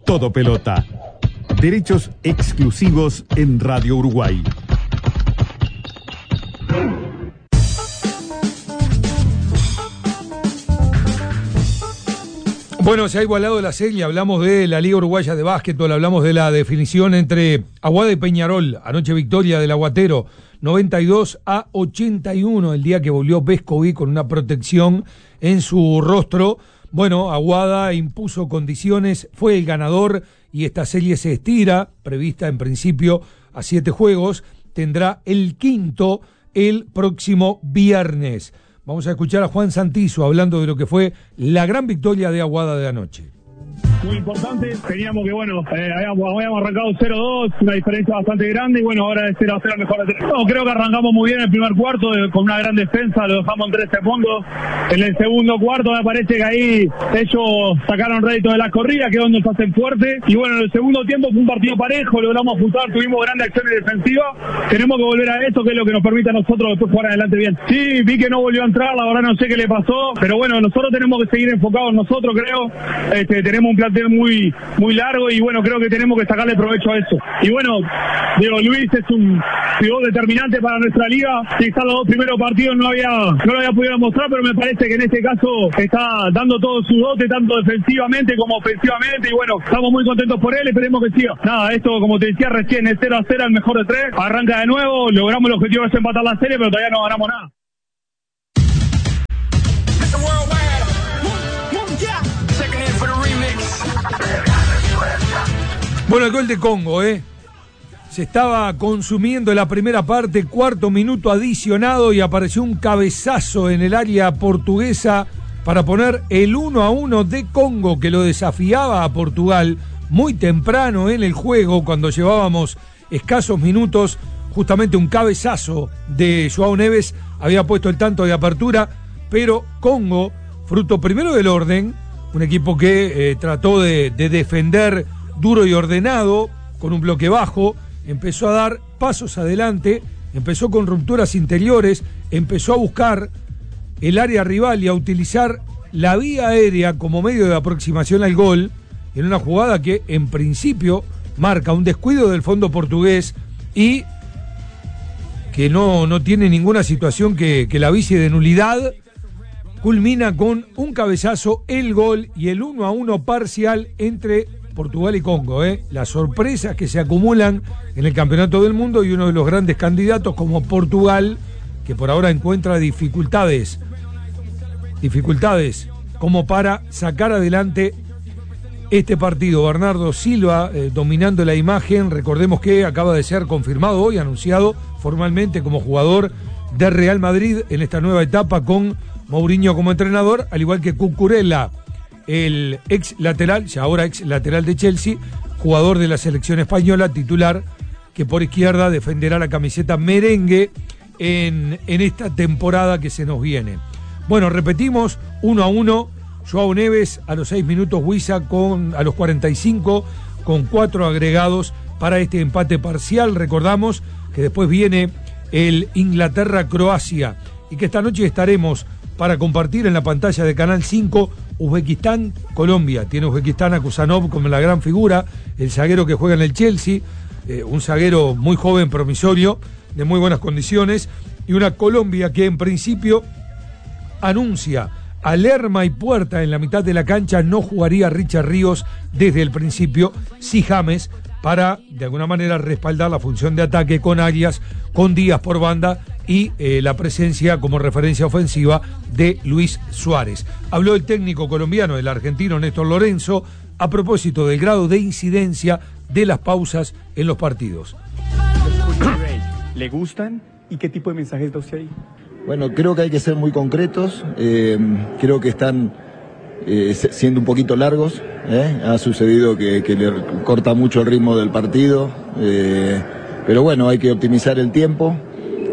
Todo Pelota. Derechos exclusivos en Radio Uruguay. Bueno, se ha igualado la serie, hablamos de la Liga Uruguaya de Básquetbol, hablamos de la definición entre Aguada y Peñarol, anoche victoria del Aguatero, 92-81, el día que volvió Vescovi con una protección en su rostro. Bueno, Aguada impuso condiciones, fue el ganador y esta serie se estira, prevista en principio a 7 juegos, tendrá el quinto el próximo viernes. Vamos a escuchar a Juan Santizo hablando de lo que fue la gran victoria de Aguada de anoche. Muy importante, teníamos que, habíamos arrancado 0-2, una diferencia bastante grande, y bueno, ahora es 0-0 mejor de 3. No, creo que arrancamos muy bien el primer cuarto, con una gran defensa, lo dejamos en 13 puntos. En el segundo cuarto me parece que ahí ellos sacaron rédito de las corridas, que es donde se hacen fuerte, y bueno, en el segundo tiempo fue un partido parejo, logramos ajustar, tuvimos grandes acciones defensivas, tenemos que volver a eso, que es lo que nos permite a nosotros después jugar adelante bien. Sí, vi que no volvió a entrar, la verdad no sé qué le pasó, pero bueno, nosotros tenemos que seguir enfocados en nosotros, creo, tenemos un plantel muy largo y bueno, creo que tenemos que sacarle provecho a eso. Y bueno, digo, Luis es un pivot determinante para nuestra liga. Quizás los dos primeros partidos no lo había podido mostrar, pero me parece que en este caso está dando todo su dote, tanto defensivamente como ofensivamente, y bueno, estamos muy contentos por él, esperemos que siga. Nada, esto como te decía recién, es 0-0, el mejor de 3, arranca de nuevo, logramos el objetivo de empatar la serie, pero todavía no ganamos nada. Bueno, el gol de Congo, se estaba consumiendo la primera parte, cuarto minuto adicionado y apareció un cabezazo en el área portuguesa para poner el 1-1 de Congo, que lo desafiaba a Portugal muy temprano en el juego, cuando llevábamos escasos minutos. Justamente un cabezazo de João Neves había puesto el tanto de apertura, pero Congo, fruto primero del orden, un equipo que trató de defender duro y ordenado, con un bloque bajo, empezó a dar pasos adelante, empezó con rupturas interiores, empezó a buscar el área rival y a utilizar la vía aérea como medio de aproximación al gol, en una jugada que en principio marca un descuido del fondo portugués y que no tiene ninguna situación que la vicie de nulidad. Culmina con un cabezazo, el gol y el 1-1 parcial entre Portugal y Congo, las sorpresas que se acumulan en el Campeonato del Mundo, y uno de los grandes candidatos como Portugal, que por ahora encuentra dificultades como para sacar adelante este partido. Bernardo Silva dominando la imagen, recordemos que acaba de ser confirmado hoy, anunciado formalmente como jugador de Real Madrid en esta nueva etapa con Mourinho como entrenador, al igual que Cucurella, el ex lateral, ya ahora ex lateral de Chelsea, jugador de la selección española, titular, que por izquierda defenderá la camiseta merengue en esta temporada que se nos viene. Bueno, repetimos, 1-1, João Neves a los 6 minutos, Huiza a los 45, con 4 agregados para este empate parcial. Recordamos que después viene el Inglaterra-Croacia y que esta noche estaremos para compartir en la pantalla de Canal 5 Uzbekistán-Colombia. Tiene Uzbekistán a Kusanov como la gran figura, el zaguero que juega en el Chelsea, un zaguero muy joven, promisorio, de muy buenas condiciones, y una Colombia que en principio anuncia a Lerma y Puerta en la mitad de la cancha. No jugaría Richard Ríos desde el principio, sí James, para de alguna manera respaldar la función de ataque con Arias, con Díaz por banda y la presencia como referencia ofensiva de Luis Suárez. Habló el técnico colombiano, el argentino Néstor Lorenzo, a propósito del grado de incidencia de las pausas en los partidos. ¿Le gustan? ¿Y qué tipo de mensajes da usted ahí? Bueno, creo que hay que ser muy concretos, creo que están siendo un poquito largos, ha sucedido que le corta mucho el ritmo del partido, pero bueno, hay que optimizar el tiempo.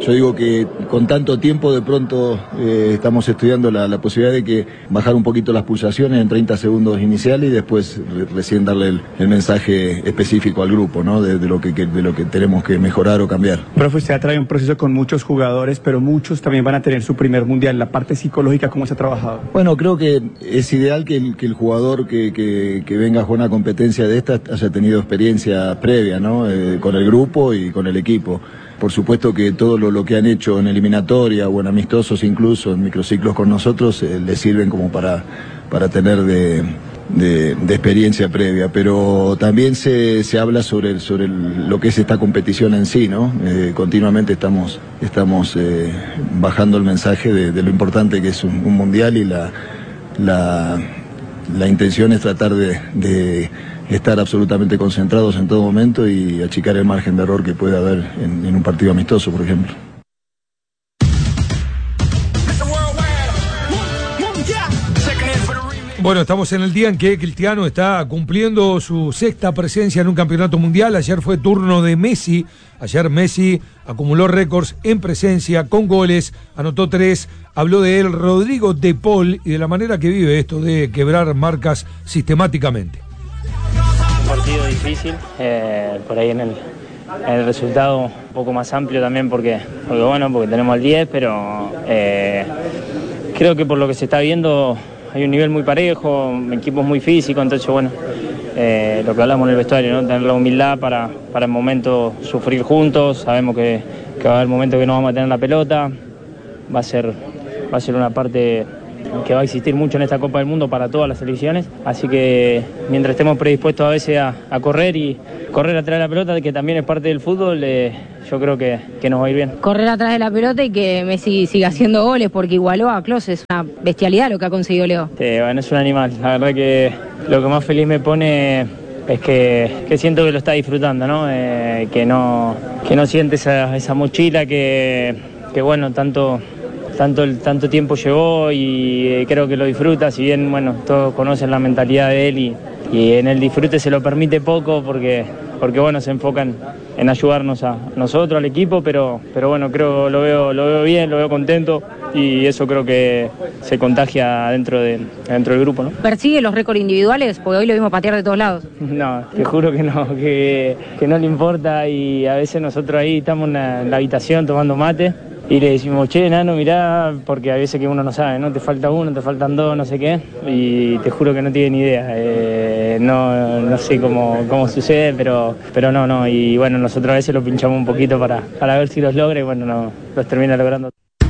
Yo digo que con tanto tiempo de pronto estamos estudiando la posibilidad de que bajar un poquito las pulsaciones en 30 segundos iniciales y después recién darle el mensaje específico al grupo, ¿no? De lo que tenemos que mejorar o cambiar. Profe, usted ha traído un proceso con muchos jugadores, pero muchos también van a tener su primer mundial. La parte psicológica, ¿cómo se ha trabajado? Bueno, creo que es ideal que el jugador que venga a jugar una competencia de esta haya tenido experiencia previa, ¿no? Con el grupo y con el equipo. Por supuesto que todo lo que han hecho en eliminatoria o en amistosos, incluso en microciclos con nosotros, les sirven como para tener de experiencia previa, pero también se habla sobre lo que es esta competición en sí, ¿no? Continuamente estamos bajando el mensaje de lo importante que es un mundial, y la intención es tratar de estar absolutamente concentrados en todo momento y achicar el margen de error que pueda haber en un partido amistoso, por ejemplo. Bueno, estamos en el día en que Cristiano está cumpliendo su 6ª presencia en un campeonato mundial. Ayer fue turno de Messi. Ayer Messi acumuló récords en presencia, con goles, anotó 3. Habló de él Rodrigo de Paul y de la manera que vive esto de quebrar marcas sistemáticamente. Un partido difícil, por ahí en el resultado un poco más amplio también porque tenemos el 10, pero creo que por lo que se está viendo hay un nivel muy parejo, equipos muy físicos, entonces lo que hablamos en el vestuario, ¿no? Tener la humildad para el momento sufrir juntos. Sabemos que va a haber momentos que no vamos a tener la pelota, va a ser una parte que va a existir mucho en esta Copa del Mundo para todas las selecciones, así que mientras estemos predispuestos a veces a correr y correr atrás de la pelota, que también es parte del fútbol, yo creo que nos va a ir bien. Correr atrás de la pelota y que Messi siga haciendo goles, porque igualó a Klose, es una bestialidad lo que ha conseguido Leo. Sí, bueno, es un animal, la verdad que lo que más feliz me pone es que siento que lo está disfrutando, ¿no? Que no siente esa mochila que bueno, tanto tiempo llevó, y creo que lo disfruta, si bien, bueno, todos conocen la mentalidad de él y en el disfrute se lo permite poco porque bueno, se enfocan en ayudarnos a nosotros, al equipo, pero bueno, creo lo veo bien, lo veo contento, y eso creo que se contagia dentro del grupo, ¿no? ¿Persigue los récords individuales? Porque hoy lo vimos patear de todos lados. No, te juro que no, que no le importa, y a veces nosotros ahí estamos en la habitación tomando mate y le decimos, che, Nano, mirá, porque a veces que uno no sabe, ¿no? Te falta uno, te faltan dos, no sé qué, y te juro que no tiene ni idea. No sé cómo sucede, pero no, y bueno, nosotros a veces lo pinchamos un poquito para ver si los logra, y bueno, no, los termina logrando.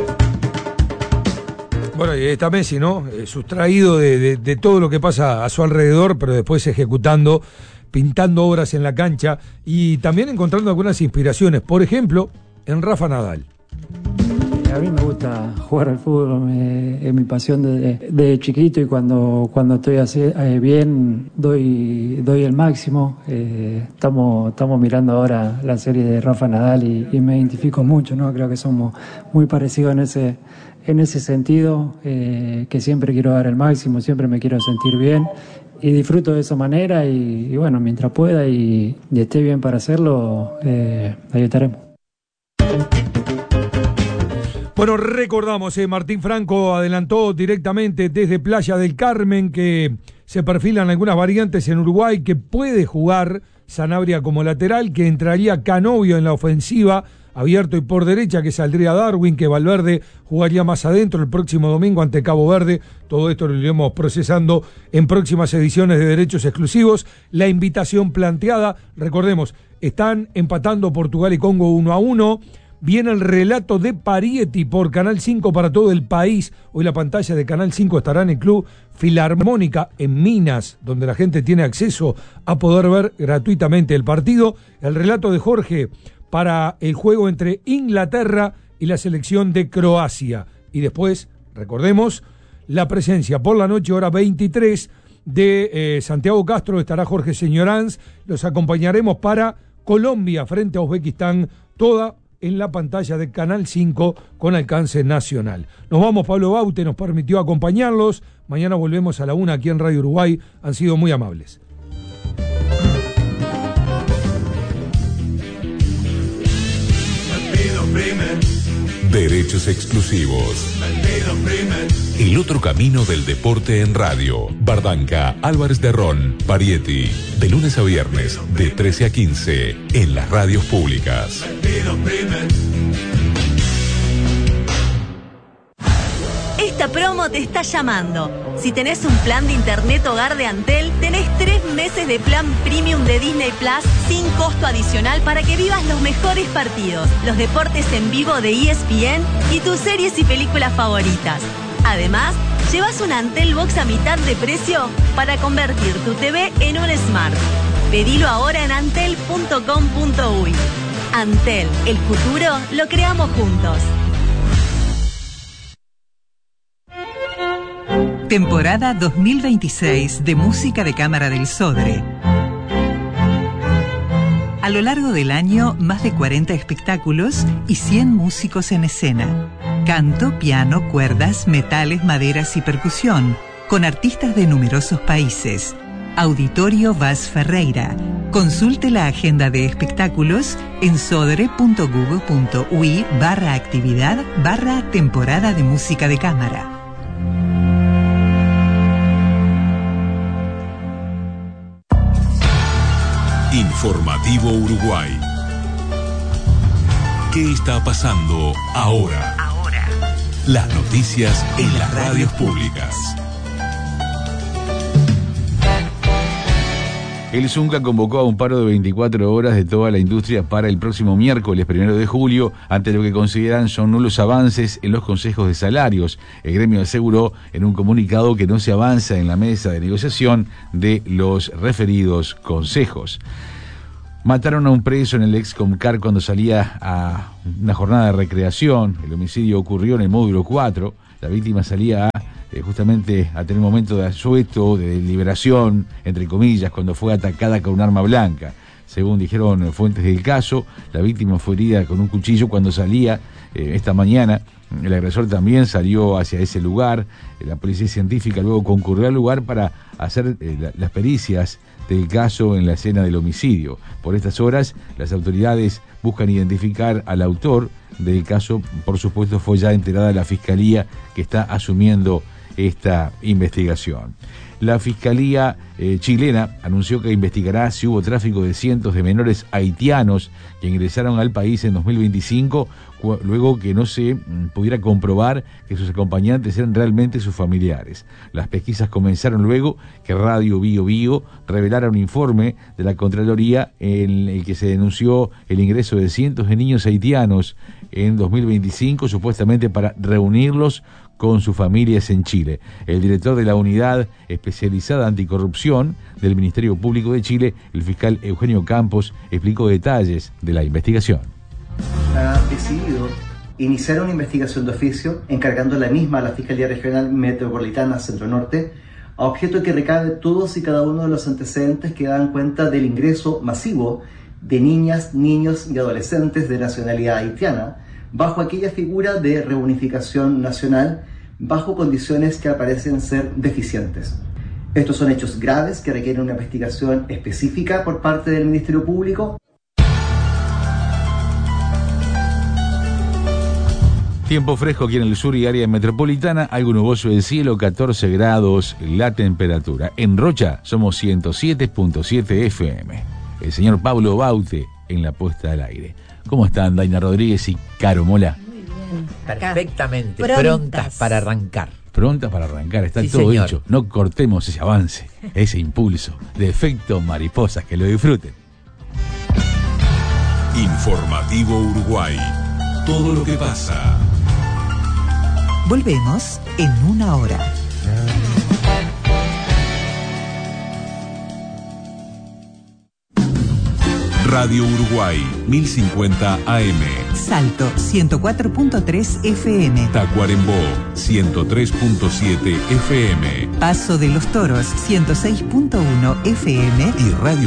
Bueno, y está Messi, ¿no? Sustraído de todo lo que pasa a su alrededor, pero después ejecutando, pintando obras en la cancha y también encontrando algunas inspiraciones, por ejemplo, en Rafa Nadal. A mí me gusta jugar al fútbol, es mi pasión desde chiquito, y cuando estoy así, bien doy el máximo. Estamos mirando ahora la serie de Rafa Nadal y me identifico mucho, ¿no? Creo que somos muy parecidos en ese sentido, que siempre quiero dar el máximo, siempre me quiero sentir bien y disfruto de esa manera, y bueno, mientras pueda y esté bien para hacerlo, ahí estaremos. Bueno, recordamos, Martín Franco adelantó directamente desde Playa del Carmen que se perfilan algunas variantes en Uruguay, que puede jugar Sanabria como lateral, que entraría Canovio en la ofensiva, abierto y por derecha, que saldría Darwin, que Valverde jugaría más adentro el próximo domingo ante Cabo Verde. Todo esto lo iremos procesando en próximas ediciones de Derechos Exclusivos. La invitación planteada, recordemos, están empatando Portugal y Congo 1-1. Viene el relato de Parietti por Canal 5 para todo el país. Hoy la pantalla de Canal 5 estará en el Club Filarmónica en Minas, donde la gente tiene acceso a poder ver gratuitamente el partido. El relato de Jorge para el juego entre Inglaterra y la selección de Croacia. Y después, recordemos, la presencia por la noche, hora 23, de Santiago Castro. Estará Jorge Señoranz. Los acompañaremos para Colombia frente a Uzbekistán, toda en la pantalla de Canal 5 con alcance nacional. Nos vamos, Pablo Baute nos permitió acompañarlos. Mañana volvemos a la 1 aquí en Radio Uruguay. Han sido muy amables. Primer Derechos exclusivos. El otro camino del deporte en radio. Bardanca, Álvarez de Ron, Parietti. De lunes a viernes, de 13 a 15, en las radios públicas. Esta promo te está llamando. Si tenés un plan de internet hogar de Antel, tenés 3 meses de plan premium de Disney Plus sin costo adicional para que vivas los mejores partidos, los deportes en vivo de ESPN y tus series y películas favoritas. Además, llevas un Antel Box a mitad de precio para convertir tu TV en un Smart. Pedilo ahora en antel.com.uy. Antel, el futuro lo creamos juntos. Temporada 2026 de Música de Cámara del Sodre. A lo largo del año, más de 40 espectáculos y 100 músicos en escena. Canto, piano, cuerdas, metales, maderas y percusión, con artistas de numerosos países. Auditorio Vaz Ferreira. Consulte la agenda de espectáculos en sodre.google.ui/actividad/temporada de música de cámara. Informativo Uruguay. ¿Qué está pasando ahora? Las noticias en las radios públicas. El Zunca convocó a un paro de 24 horas de toda la industria para el próximo miércoles 1 de julio, ante lo que consideran son nulos avances en los consejos de salarios. El gremio aseguró en un comunicado que no se avanza en la mesa de negociación de los referidos consejos. Mataron a un preso en el ex Comcar cuando salía a una jornada de recreación. El homicidio ocurrió en el módulo 4. La víctima salía justamente a tener un momento de asueto, de liberación, entre comillas, cuando fue atacada con un arma blanca. Según dijeron fuentes del caso, la víctima fue herida con un cuchillo cuando salía esta mañana. El agresor también salió hacia ese lugar. La policía científica luego concurrió al lugar para hacer las pericias del caso en la escena del homicidio. Por estas horas, las autoridades buscan identificar al autor del caso. Por supuesto, fue ya enterada la Fiscalía, que está asumiendo esta investigación. La Fiscalía chilena anunció que investigará si hubo tráfico de cientos de menores haitianos que ingresaron al país en 2025, luego que no se pudiera comprobar que sus acompañantes eran realmente sus familiares. Las pesquisas comenzaron luego que Radio Bio Bio revelara un informe de la Contraloría en el que se denunció el ingreso de cientos de niños haitianos en 2025, supuestamente para reunirlos con sus familias en Chile. El director de la Unidad Especializada Anticorrupción del Ministerio Público de Chile, el fiscal Eugenio Campos, explicó detalles de la investigación. Ha decidido iniciar una investigación de oficio, encargando la misma a la Fiscalía Regional Metropolitana Centro Norte, a objeto que recabe todos y cada uno de los antecedentes que dan cuenta del ingreso masivo de niñas, niños y adolescentes de nacionalidad haitiana, bajo aquella figura de reunificación nacional, bajo condiciones que aparecen ser deficientes. Estos son hechos graves que requieren una investigación específica por parte del Ministerio Público. Tiempo fresco aquí en el sur y área metropolitana, algo nuboso el cielo, 14 grados la temperatura. En Rocha somos 107.7 FM. El señor Pablo Baute en la puesta al aire. ¿Cómo están Daina Rodríguez y Caro Mola? Muy bien. Perfectamente, prontas para arrancar. Prontas para arrancar, está Sí, todo señor. dicho. No cortemos ese avance, ese impulso de efecto mariposas, que lo disfruten. Informativo Uruguay. Todo lo que pasa. Volvemos en una hora. Radio Uruguay, 1050 AM. Salto 104.3 FM. Tacuarembó, 103.7 FM. Paso de los Toros 106.1 FM. Y Radio